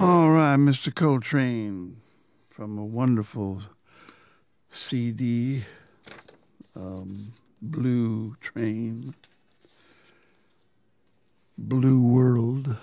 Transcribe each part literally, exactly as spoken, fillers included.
All right, Mister Coltrane, from a wonderful C D, um, Blue Train, Blue World.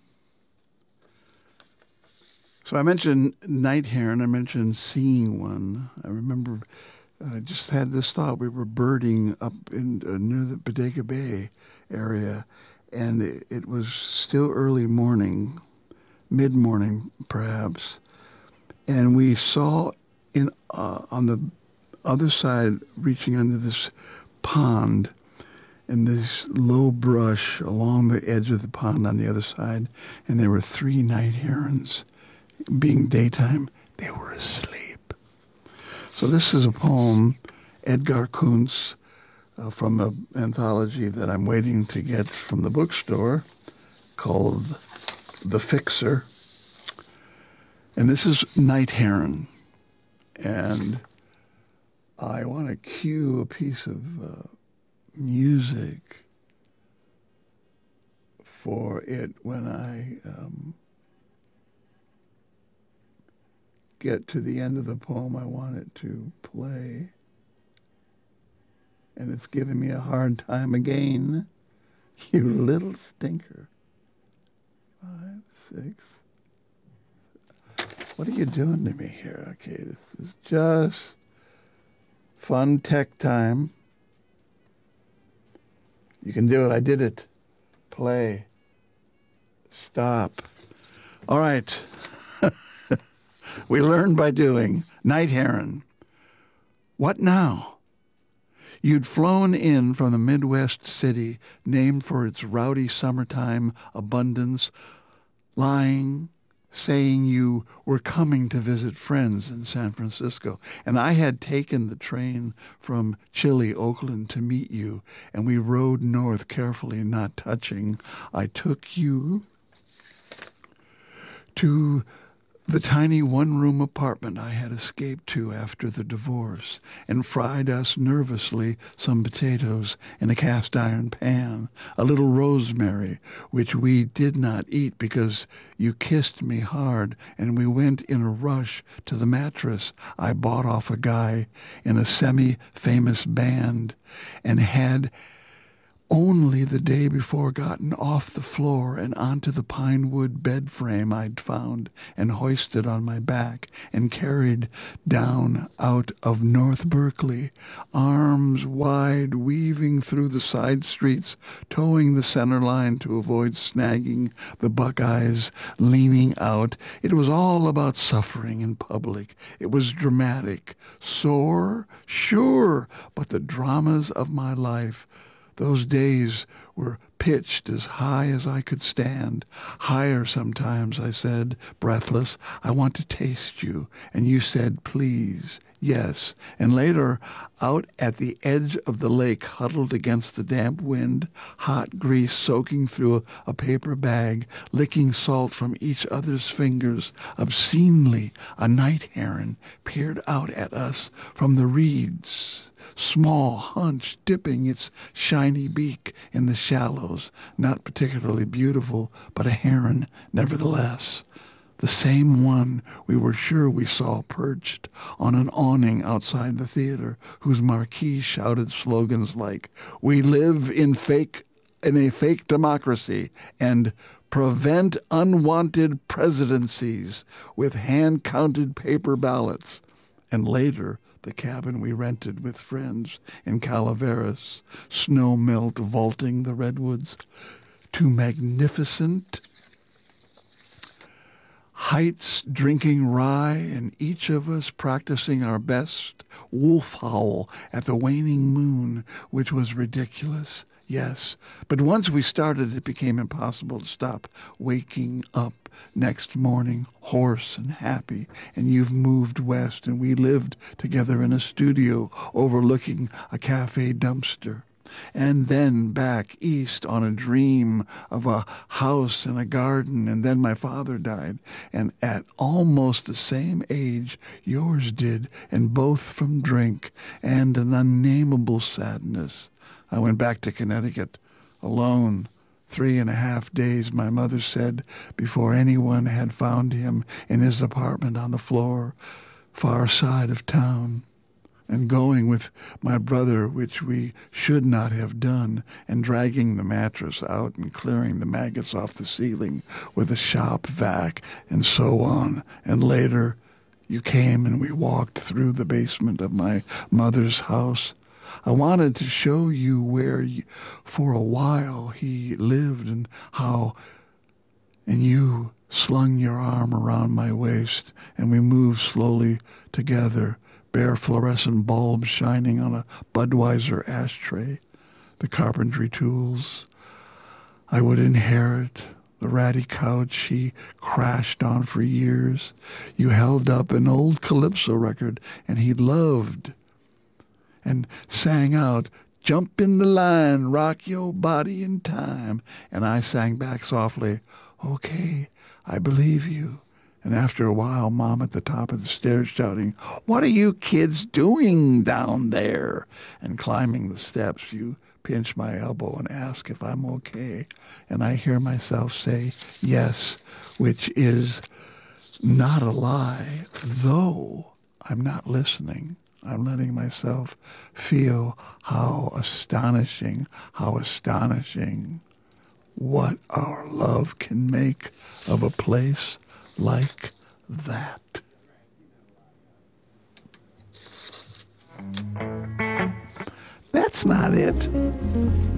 So I mentioned night heron. I mentioned seeing one. I remember I just had this thought. We were birding up in uh, near the Bodega Bay area, and it, it was still early morning, mid-morning perhaps, and we saw in uh, on the other side, reaching under this pond, and this low brush along the edge of the pond on the other side, and there were three night herons. Being daytime, they were asleep. So this is a poem, Edgar Kuntz, uh, from an anthology that I'm waiting to get from the bookstore called The Fixer. And this is Night Heron. And I want to cue a piece of uh, music for it when I um, get to the end of the poem I want it to play. And it's giving me a hard time again. You little stinker. Five, six. What are you doing to me here? Okay, this is just fun tech time. You can do it. I did it. Play. Stop. All right. We learn by doing. Night Heron. What now? You'd flown in from the Midwest city, named for its rowdy summertime abundance, lying, saying you were coming to visit friends in San Francisco. And I had taken the train from chilly Oakland to meet you, and we rode north carefully, not touching. I took you to the tiny one-room apartment I had escaped to after the divorce, and fried us nervously some potatoes in a cast-iron pan, a little rosemary, which we did not eat because you kissed me hard, and we went in a rush to the mattress I bought off a guy in a semi-famous band, and had only the day before gotten off the floor and onto the pine wood bed frame I'd found and hoisted on my back and carried down out of North Berkeley, arms wide, weaving through the side streets, towing the center line to avoid snagging the Buckeyes, leaning out. It was all about suffering in public. It was dramatic. Sore? Sure, but the dramas of my life. Those days were pitched as high as I could stand. Higher sometimes, I said, breathless. I want to taste you. And you said, please, yes. And later, out at the edge of the lake, huddled against the damp wind, hot grease soaking through a, a paper bag, licking salt from each other's fingers, obscenely, a night heron peered out at us from the reeds. Small, hunched, dipping its shiny beak in the shallows, not particularly beautiful, but a heron nevertheless. The same one we were sure we saw perched on an awning outside the theater, whose marquee shouted slogans like, "We live in fake, in a fake democracy," and "Prevent unwanted presidencies with hand-counted paper ballots." And later, the cabin we rented with friends in Calaveras, snow melt vaulting the redwoods to magnificent heights, drinking rye, and each of us practicing our best wolf howl at the waning moon, which was ridiculous. Yes, but once we started, it became impossible to stop waking up next morning, hoarse and happy, and you've moved west, and we lived together in a studio overlooking a cafe dumpster. And then back east on a dream of a house and a garden, and then my father died, and at almost the same age yours did, and both from drink and an unnameable sadness. I went back to Connecticut, alone, Three and a half days, my mother said, before anyone had found him in his apartment on the floor, far side of town. And going with my brother, which we should not have done, and dragging the mattress out and clearing the maggots off the ceiling with a shop vac and so on. And later, you came and we walked through the basement of my mother's house. I wanted to show you where, you, for a while, he lived and how, and you slung your arm around my waist, and we moved slowly together, bare fluorescent bulbs shining on a Budweiser ashtray, the carpentry tools I would inherit, the ratty couch he crashed on for years. You held up an old Calypso record, and he loved, and sang out, "Jump in the line, rock your body in time." And I sang back softly, "Okay, I believe you." And after a while, Mom at the top of the stairs shouting, "What are you kids doing down there?" And climbing the steps, you pinch my elbow and ask if I'm okay. And I hear myself say, yes, which is not a lie, though I'm not listening. I'm letting myself feel how astonishing, how astonishing what our love can make of a place like that. That's not it.